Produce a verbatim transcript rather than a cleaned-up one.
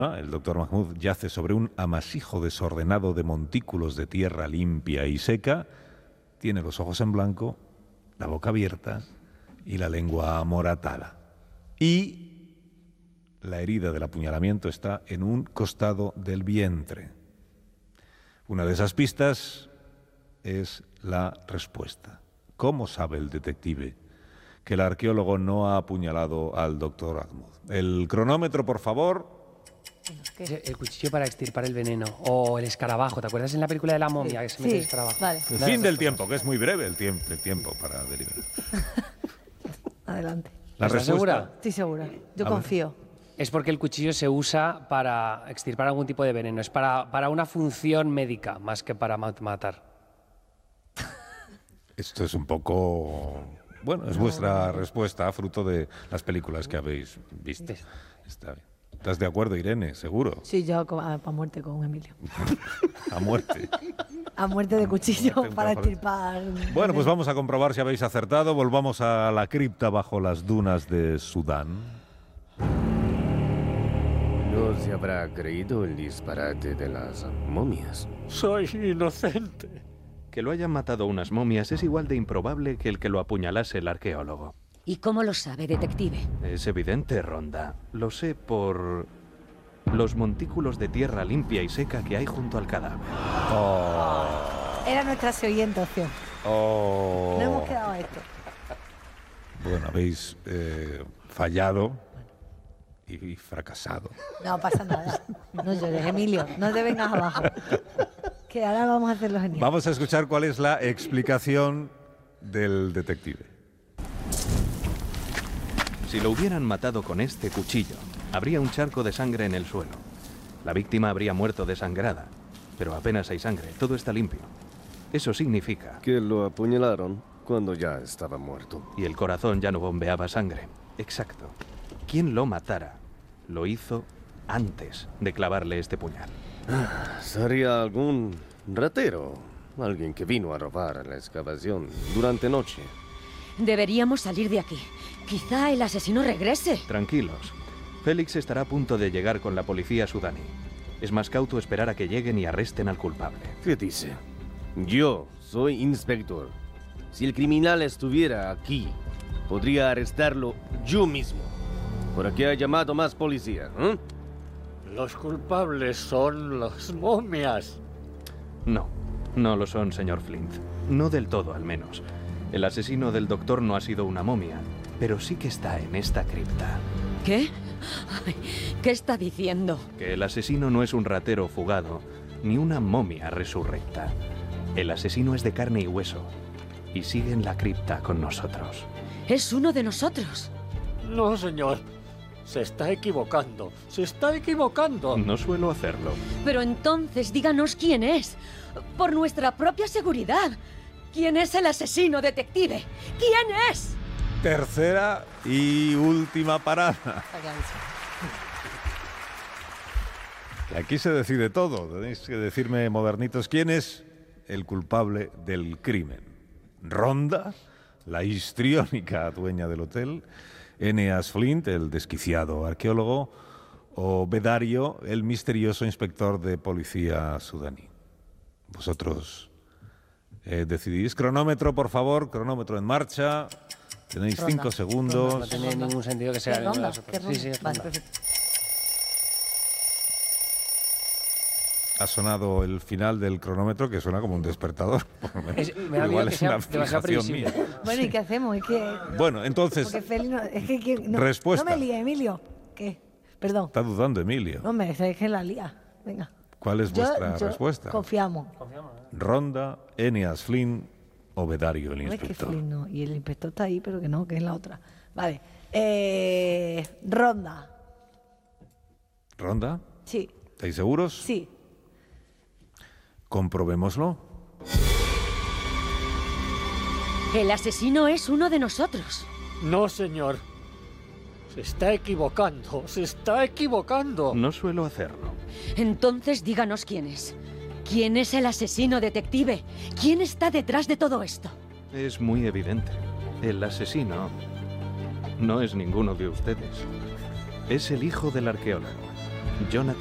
El doctor Mahmoud yace sobre un amasijo desordenado de montículos de tierra limpia y seca. Tiene los ojos en blanco, la boca abierta y la lengua amoratada. Y la herida del apuñalamiento está en un costado del vientre. Una de esas pistas es la respuesta. ¿Cómo sabe el detective que el arqueólogo no ha apuñalado al doctor Ahmad? El cronómetro, por favor. ¿Qué? El cuchillo para extirpar el veneno. O el escarabajo. ¿Te acuerdas en la película de la momia que se mete el escarabajo? Vale. El fin del tiempo, que es muy breve el tiempo, el tiempo para deliberar. Adelante. ¿La ¿Estás respuesta? segura? Estoy segura. Yo A confío. Es porque el cuchillo se usa para extirpar algún tipo de veneno. Es para, para una función médica, más que para mat- matar. Esto es un poco... Bueno, es vuestra respuesta, fruto de las películas que habéis visto. Está bien. ¿Estás de acuerdo, Irene? Seguro. Sí, yo a, a muerte con Emilio. A muerte. A muerte de cuchillo muerte, para para- extirpar. Bueno, pues vamos a comprobar si habéis acertado. Volvamos a la cripta bajo las dunas de Sudán. No se habrá creído el disparate de las momias. Soy inocente. Que lo hayan matado unas momias es igual de improbable que el que lo apuñalase el arqueólogo. ¿Y cómo lo sabe, detective? Es evidente, Ronda. Lo sé por los montículos de tierra limpia y seca que hay junto al cadáver. Era nuestra siguiente opción. Oh. No hemos quedado a esto. Bueno, habéis eh, fallado y, y fracasado. No pasa nada. No llores, Emilio. No te vengas abajo. Que ahora vamos a hacerlo genial. Vamos a escuchar cuál es la explicación del detective. Si lo hubieran matado con este cuchillo, habría un charco de sangre en el suelo. La víctima habría muerto desangrada, pero apenas hay sangre, todo está limpio. Eso significa... Que lo apuñalaron cuando ya estaba muerto. Y el corazón ya no bombeaba sangre. Exacto. Quien lo matara, lo hizo antes de clavarle este puñal. Sería algún ratero, alguien que vino a robar a la excavación durante noche. Deberíamos salir de aquí. Quizá el asesino regrese. Tranquilos. Félix estará a punto de llegar con la policía sudaní. Es más cauto esperar a que lleguen y arresten al culpable. ¿Qué dice? Yo soy inspector. Si el criminal estuviera aquí, podría arrestarlo yo mismo. ¿Por qué ha llamado más policía? ¿Eh? Los culpables son las momias. No, no lo son, señor Flint. No del todo, al menos. El asesino del doctor no ha sido una momia, pero sí que está en esta cripta. ¿Qué? Ay, ¿qué está diciendo? Que el asesino no es un ratero fugado, ni una momia resurrecta. El asesino es de carne y hueso, y sigue en la cripta con nosotros. Es uno de nosotros. No, señor. Se está equivocando. Se está equivocando. No suelo hacerlo. Pero entonces díganos quién es. Por nuestra propia seguridad. ¿Quién es el asesino, detective? ¿Quién es? Tercera y última parada. Y aquí se decide todo. Tenéis que decirme, modernitos, quién es el culpable del crimen. ¿Ronda, la histriónica dueña del hotel? ¿Eneas Flint, el desquiciado arqueólogo? ¿O Bedario, el misterioso inspector de policía sudaní? Vosotros eh, decidís. Cronómetro, por favor, cronómetro en marcha. Tenéis Ronda. cinco segundos. No tiene ningún sentido que sea... ¿Qué ronda? Sí, ¿Qué ronda? sí, es Vale, ronda. perfecto. Ha sonado el final del cronómetro, que suena como un despertador. Por lo menos. Es- me da miedo Igual que es sea una demasiado fijación previsible. mía. Bueno, ¿y qué hacemos? Es que... Bueno, entonces, Porque Feli no... Es que... que- no, Respuesta. No me líes, Emilio. ¿Qué? Perdón. está dudando Emilio. No me es que la lía. Venga. ¿Cuál es Yo- vuestra yo- respuesta? Confiamos. Ronda, Eneas Flynn o Bedario, el No es que inspector. Flynn no. Y el inspector está ahí, pero que no, que es la otra. Vale. Eh, Ronda. ¿Ronda? Sí. ¿Estáis seguros? Sí. Comprobémoslo. El asesino es uno de nosotros. No, señor. Se está equivocando. Se está equivocando. No suelo hacerlo. Entonces díganos quién es. ¿Quién es el asesino, detective? ¿Quién está detrás de todo esto? Es muy evidente. El asesino no es ninguno de ustedes. Es el hijo del arqueólogo. Jonathan